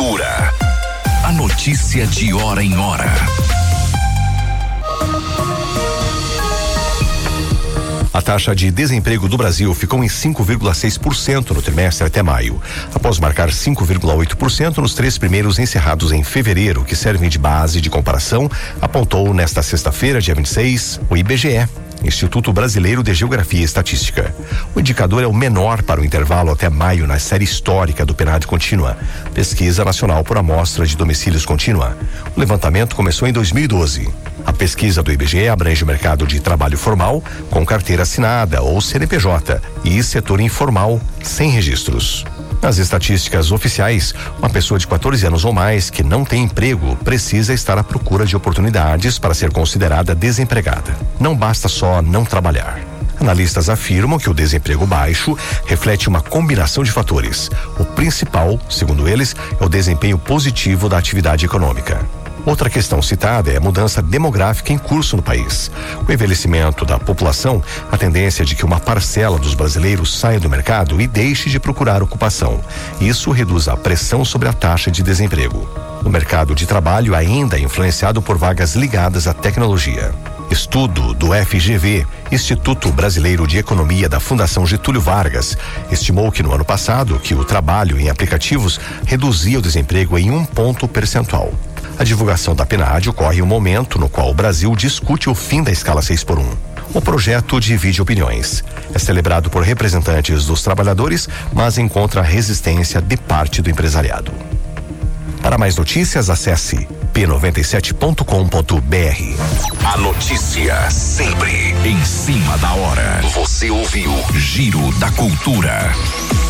Cultura. A notícia de hora em hora. A taxa de desemprego do Brasil ficou em 5,6% no trimestre até maio, após marcar 5,8% nos 3 primeiros encerrados em fevereiro, que servem de base de comparação, apontou nesta sexta-feira, dia 26, o IBGE, Instituto Brasileiro de Geografia e Estatística. O indicador é o menor para o intervalo até maio na série histórica do PNAD Contínua, Pesquisa Nacional por Amostra de Domicílios Contínua. O levantamento começou em 2012. A pesquisa do IBGE abrange o mercado de trabalho formal, com carteira assinada ou CNPJ, e setor informal, sem registros. Nas estatísticas oficiais, uma pessoa de 14 anos ou mais que não tem emprego precisa estar à procura de oportunidades para ser considerada desempregada. Não basta só não trabalhar. Analistas afirmam que o desemprego baixo reflete uma combinação de fatores. O principal, segundo eles, é o desempenho positivo da atividade econômica. Outra questão citada é a mudança demográfica em curso no país. Com o envelhecimento da população, a tendência é de que uma parcela dos brasileiros saia do mercado e deixe de procurar ocupação. Isso reduz a pressão sobre a taxa de desemprego. O mercado de trabalho ainda é influenciado por vagas ligadas à tecnologia. Estudo do FGV, Instituto Brasileiro de Economia da Fundação Getúlio Vargas, estimou que no ano passado que o trabalho em aplicativos reduzia o desemprego em 1 ponto percentual. A divulgação da PNAD ocorre em um momento no qual o Brasil discute o fim da escala 6x1. O projeto divide opiniões. É celebrado por representantes dos trabalhadores, mas encontra resistência de parte do empresariado. Para mais notícias, acesse p97.com.br. A notícia sempre em cima da hora. Você ouviu Giro da Cultura.